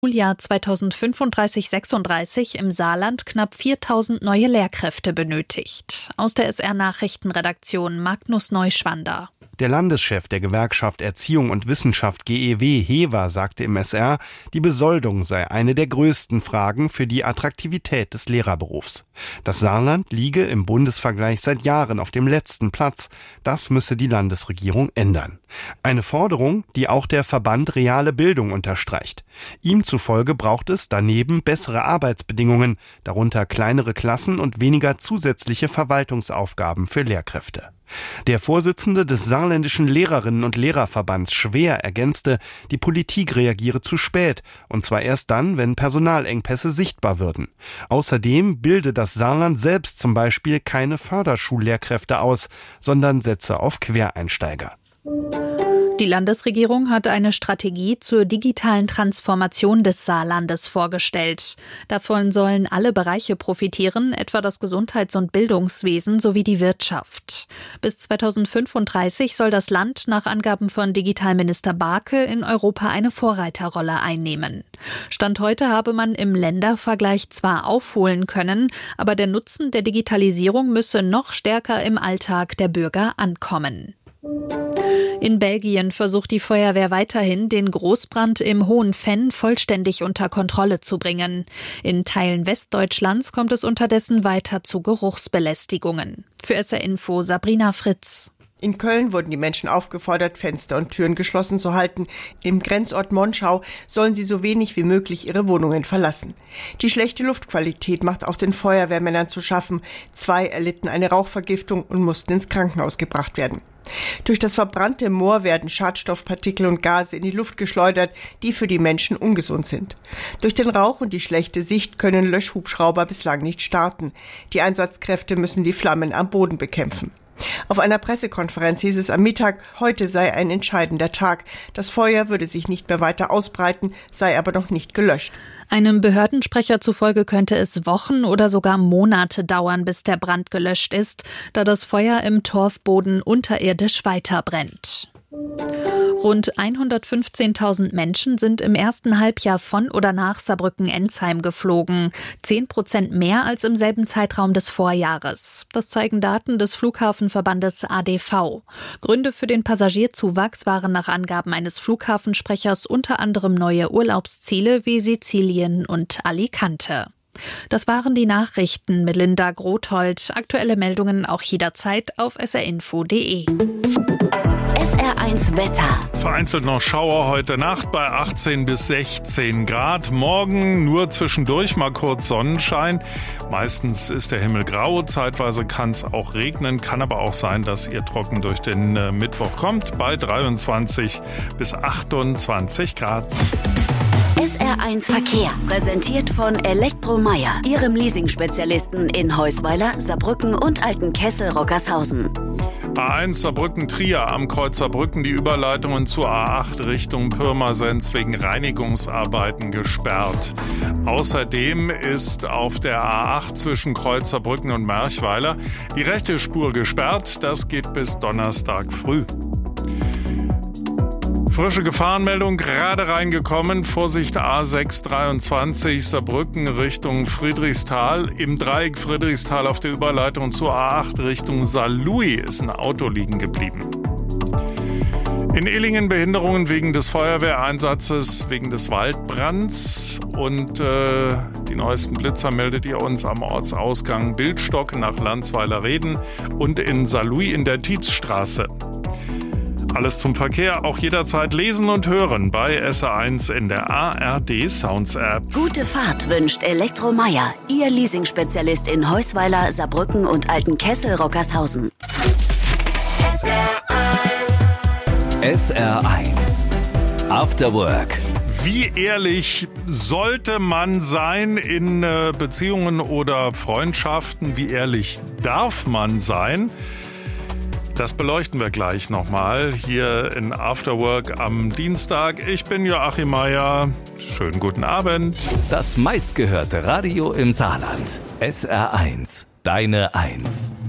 Schuljahr 2035/36 im Saarland knapp 4.000 neue Lehrkräfte benötigt. Aus der SR-Nachrichtenredaktion Magnus Neuschwander. Der Landeschef der Gewerkschaft Erziehung und Wissenschaft GEW, Hever, sagte im SR, die Besoldung sei eine der größten Fragen für die Attraktivität des Lehrerberufs. Das Saarland liege im Bundesvergleich seit Jahren auf dem letzten Platz. Das müsse die Landesregierung ändern. Eine Forderung, die auch der Verband Reale Bildung unterstreicht. Ihm zufolge braucht es daneben bessere Arbeitsbedingungen, darunter kleinere Klassen und weniger zusätzliche Verwaltungsaufgaben für Lehrkräfte. Der Vorsitzende des Saarländischen Lehrerinnen- und Lehrerverbands Schwer ergänzte, die Politik reagiere zu spät, und zwar erst dann, wenn Personalengpässe sichtbar würden. Außerdem bilde das Saarland selbst zum Beispiel keine Förderschullehrkräfte aus, sondern setze auf Quereinsteiger. Die Landesregierung hat eine Strategie zur digitalen Transformation des Saarlandes vorgestellt. Davon sollen alle Bereiche profitieren, etwa das Gesundheits- und Bildungswesen sowie die Wirtschaft. Bis 2035 soll das Land nach Angaben von Digitalminister Barke in Europa eine Vorreiterrolle einnehmen. Stand heute habe man im Ländervergleich zwar aufholen können, aber der Nutzen der Digitalisierung müsse noch stärker im Alltag der Bürger ankommen. In Belgien versucht die Feuerwehr weiterhin, den Großbrand im Hohen Venn vollständig unter Kontrolle zu bringen. In Teilen Westdeutschlands kommt es unterdessen weiter zu Geruchsbelästigungen. Für SR Info Sabrina Fritz. In Köln wurden die Menschen aufgefordert, Fenster und Türen geschlossen zu halten. Im Grenzort Monschau sollen sie so wenig wie möglich ihre Wohnungen verlassen. Die schlechte Luftqualität macht auch den Feuerwehrmännern zu schaffen. 2 erlitten eine Rauchvergiftung und mussten ins Krankenhaus gebracht werden. Durch das verbrannte Moor werden Schadstoffpartikel und Gase in die Luft geschleudert, die für die Menschen ungesund sind. Durch den Rauch und die schlechte Sicht können Löschhubschrauber bislang nicht starten. Die Einsatzkräfte müssen die Flammen am Boden bekämpfen. Auf einer Pressekonferenz hieß es am Mittag, heute sei ein entscheidender Tag. Das Feuer würde sich nicht mehr weiter ausbreiten, sei aber noch nicht gelöscht. Einem Behördensprecher zufolge könnte es Wochen oder sogar Monate dauern, bis der Brand gelöscht ist, da das Feuer im Torfboden unterirdisch weiterbrennt. Rund 115.000 Menschen sind im ersten Halbjahr von oder nach Saarbrücken-Ensheim geflogen. 10% mehr als im selben Zeitraum des Vorjahres. Das zeigen Daten des Flughafenverbandes ADV. Gründe für den Passagierzuwachs waren nach Angaben eines Flughafensprechers unter anderem neue Urlaubsziele wie Sizilien und Alicante. Das waren die Nachrichten mit Linda Grothold. Aktuelle Meldungen auch jederzeit auf srinfo.de. SR1 Wetter. Vereinzelt noch Schauer heute Nacht bei 18 bis 16 Grad. Morgen nur zwischendurch mal kurz Sonnenschein. Meistens ist der Himmel grau. Zeitweise kann es auch regnen. Kann aber auch sein, dass ihr trocken durch den Mittwoch kommt bei 23 bis 28 Grad. SR1 Verkehr, präsentiert von Elektromeier, Ihrem Leasing-Spezialisten in Heusweiler, Saarbrücken und Altenkessel-Rockershausen. A1 Saarbrücken-Trier am Kreuz Saarbrücken, die Überleitungen zur A8 Richtung Pirmasens wegen Reinigungsarbeiten gesperrt. Außerdem ist auf der A8 zwischen Kreuz Saarbrücken und Merchweiler die rechte Spur gesperrt. Das geht bis Donnerstag früh. Frische Gefahrenmeldung gerade reingekommen. Vorsicht A623 Saarbrücken Richtung Friedrichsthal. Im Dreieck Friedrichsthal auf der Überleitung zur A8 Richtung Saarlouis ist ein Auto liegen geblieben. In Illingen Behinderungen wegen des Feuerwehreinsatzes, wegen des Waldbrands. Und die neuesten Blitzer meldet ihr uns am Ortsausgang Bildstock nach Landsweiler-Reden und in Saarlouis in der Tietzstraße. Alles zum Verkehr auch jederzeit lesen und hören bei SR1 in der ARD Sounds App. Gute Fahrt wünscht Elektromeier, Ihr Leasing-Spezialist in Heusweiler, Saarbrücken und Altenkessel-Rockershausen. SR1 After Work. Wie ehrlich sollte man sein in Beziehungen oder Freundschaften? Wie ehrlich darf man sein? Das beleuchten wir gleich nochmal hier in After Work am Dienstag. Ich bin Joachim Meier. Schönen guten Abend. Das meistgehörte Radio im Saarland. SR1, deine 1.